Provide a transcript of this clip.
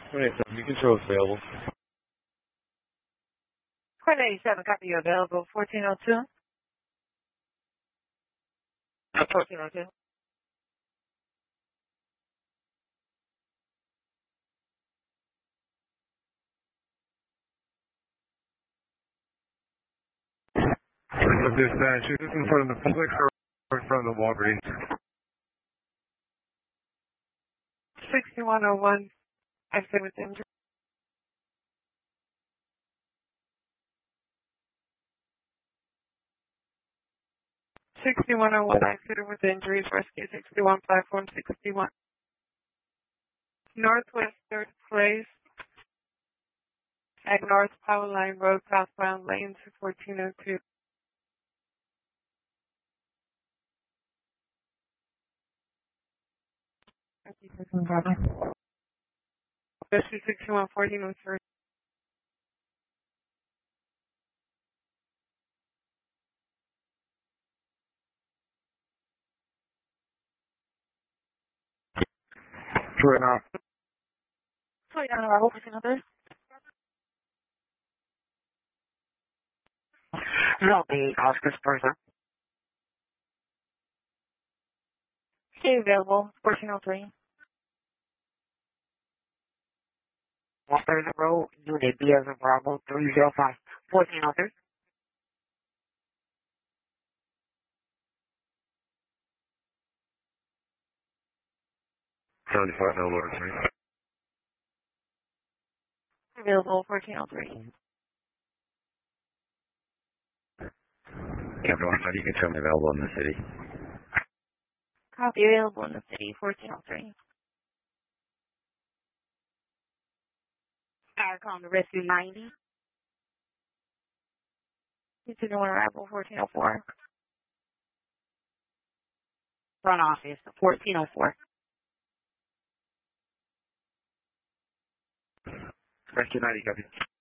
27, you can show us available. Court 87, copy you available, 1402. 1402. Dispatch, is this in front of the Publix or in front of the Walgreens? 6101, exit with injury. 6101, accident with injuries, rescue 61, platform 61. Northwest 3rd Place at North Power Line Road, southbound lane to 1402. Rescue 61, 1403. Right now. Sorry, down arrival, 1403. No, the Oscar Spurzer. Stay available, 1403. Walker Road, Unit B as in Bravo, 305, 1403. 75, no order, please. Available, 1403. Yeah, Northside, you can show me available in the city. Copy available in the city, 1403. Calling the Rescue 90. Continuing arrival, 1404. Front office, 1404. Rescue 90, copy.